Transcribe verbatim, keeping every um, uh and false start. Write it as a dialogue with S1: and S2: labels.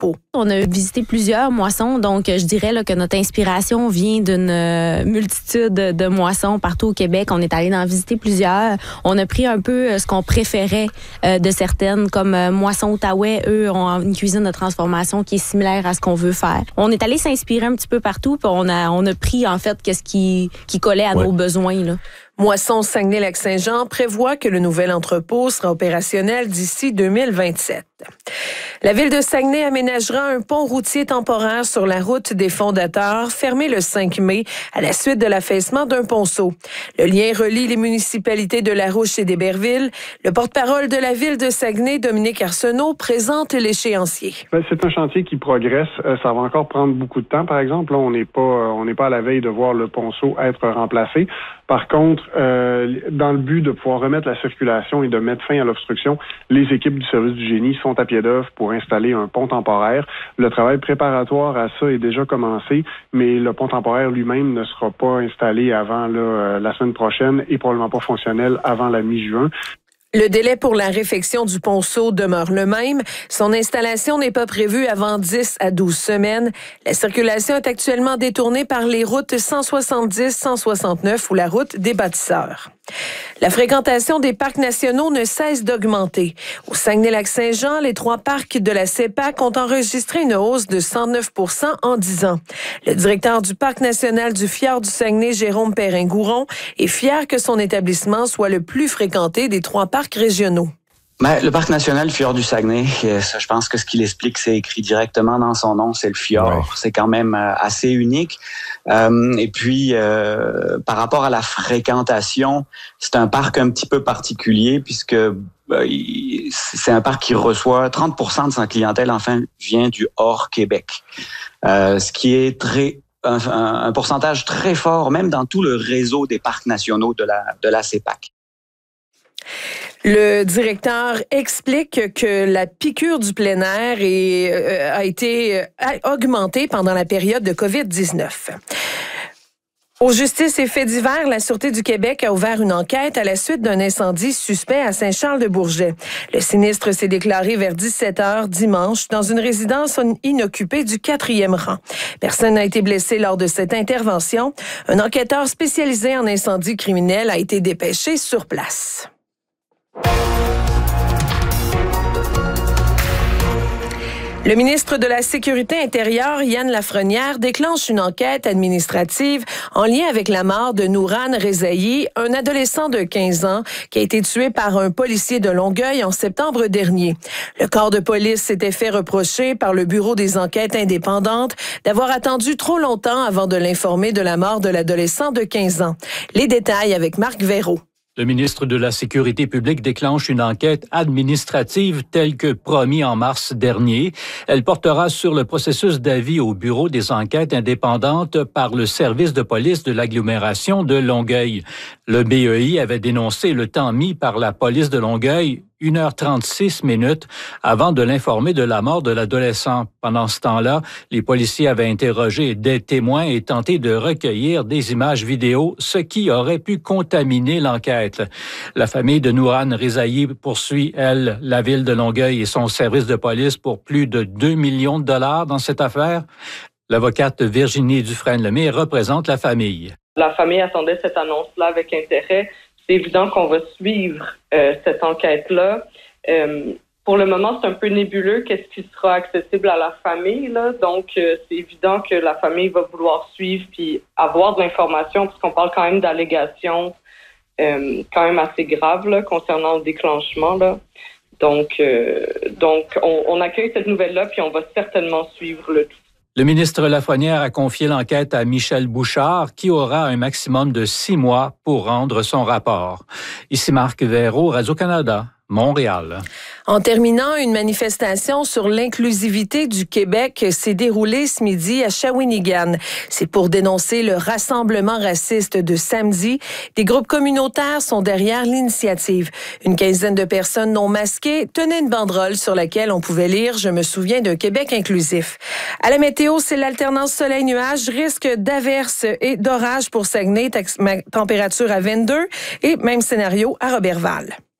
S1: entrepôt.
S2: On a visité plusieurs moissons, donc je dirais là, que notre inspiration vient d'une euh, multitude de moissons partout au Québec. On est allé en visiter plusieurs. On a pris un peu euh, ce qu'on préférait euh, de certaines, comme euh, Moisson Outaouais. Eux ont une cuisine de transformation qui est similaire à ce qu'on veut faire. On est allé s'inspirer un petit peu partout, puis on a, on a pris en fait qu'est-ce qui, qui collait à ouais. nos besoins, là.
S1: Moisson Saguenay-Lac-Saint-Jean prévoit que le nouvel entrepôt sera opérationnel d'ici deux mille vingt-sept. La ville de Saguenay aménagera un pont routier temporaire sur la route des Fondateurs, fermé le cinq mai à la suite de l'affaissement d'un ponceau. Le lien relie les municipalités de Larouche et d'Héberville. Le porte-parole de la ville de Saguenay, Dominique Arsenault, présente l'échéancier.
S3: Ben, c'est un chantier qui progresse. Ça va encore prendre beaucoup de temps, par exemple. Là, on n'est pas, on n'est pas à la veille de voir le ponceau être remplacé. Par contre, euh, dans le but de pouvoir remettre la circulation et de mettre fin à l'obstruction, les équipes du service du génie sont à pied d'œuvre pour installer un pont temporaire. Le travail préparatoire à ça est déjà commencé, mais le pont temporaire lui-même ne sera pas installé avant là, la semaine prochaine et probablement pas fonctionnel avant la mi-juin.
S1: Le délai pour la réfection du ponceau demeure le même. Son installation n'est pas prévue avant dix à douze semaines. La circulation est actuellement détournée par les routes cent soixante-dix, cent soixante-neuf ou la route des bâtisseurs. La fréquentation des parcs nationaux ne cesse d'augmenter. Au Saguenay-Lac-Saint-Jean, les trois parcs de la C E P A C ont enregistré une hausse de cent neuf pour cent en dix ans. Le directeur du Parc national du Fjord du Saguenay, Jérôme Perrin-Gouron, est fier que son établissement soit le plus fréquenté des trois parcs régionaux.
S4: Ben, le Parc national Fjord du Saguenay, ça, je pense que ce qu'il explique, c'est écrit directement dans son nom, c'est le fjord. Ouais. C'est quand même assez unique. Euh, et puis, euh, par rapport à la fréquentation, c'est un parc un petit peu particulier puisque euh, c'est un parc qui reçoit trente pour cent de sa clientèle, enfin, vient du hors Québec. Euh, ce qui est très un, un, un pourcentage très fort, même dans tout le réseau des parcs nationaux de la, de la C E P A C.
S1: Le directeur explique que la piqûre du plein air est, euh, a été augmentée pendant la période de covid dix-neuf. Aux justices et faits divers, la Sûreté du Québec a ouvert une enquête à la suite d'un incendie suspect à Saint-Charles-de-Bourget. Le sinistre s'est déclaré vers dix-sept heures dimanche dans une résidence inoccupée du quatrième rang. Personne n'a été blessé lors de cette intervention. Un enquêteur spécialisé en incendie criminel a été dépêché sur place. Le ministre de la Sécurité intérieure, Yann Lafrenière, déclenche une enquête administrative en lien avec la mort de Nourane Rezaï, un adolescent de quinze ans qui a été tué par un policier de Longueuil en septembre dernier. Le corps de police s'était fait reprocher par le Bureau des enquêtes indépendantes d'avoir attendu trop longtemps avant de l'informer de la mort de l'adolescent de quinze ans. Les détails avec Marc Veyraud.
S5: Le ministre de la Sécurité publique déclenche une enquête administrative telle que promis en mars dernier. Elle portera sur le processus d'avis au Bureau des enquêtes indépendantes par le service de police de l'agglomération de Longueuil. Le B E I avait dénoncé le temps mis par la police de Longueuil, une heure trente-six minutes, avant de l'informer de la mort de l'adolescent. Pendant ce temps-là, les policiers avaient interrogé des témoins et tenté de recueillir des images vidéo, ce qui aurait pu contaminer l'enquête. La famille de Nourane Rezaï poursuit, elle, la ville de Longueuil et son service de police pour plus de deux millions de dollars dans cette affaire. L'avocate Virginie Dufresne-Lemay représente la famille.
S6: La famille attendait cette annonce-là avec intérêt. C'est évident qu'on va suivre euh, cette enquête-là. Euh, pour le moment, c'est un peu nébuleux qu'est-ce qui sera accessible à la famille, là. Donc, euh, c'est évident que la famille va vouloir suivre puis avoir de l'information, puisqu'on parle quand même d'allégations euh, quand même assez graves là, concernant le déclenchement, là. Donc, euh, donc on, on accueille cette nouvelle-là puis on va certainement suivre le tout.
S5: Le ministre Lafrenière a confié l'enquête à Michel Bouchard, qui aura un maximum de six mois pour rendre son rapport. Ici Marc Veyraud, Radio-Canada, Montréal.
S1: En terminant, une manifestation sur l'inclusivité du Québec s'est déroulée ce midi à Shawinigan. C'est pour dénoncer le rassemblement raciste de samedi. Des groupes communautaires sont derrière l'initiative. Une quinzaine de personnes non masquées tenaient une banderole sur laquelle on pouvait lire « Je me souviens d'un Québec inclusif ». À la météo, c'est l'alternance soleil-nuage, risque d'averses et d'orages pour Saguenay, température à vingt-deux et même scénario à Roberval.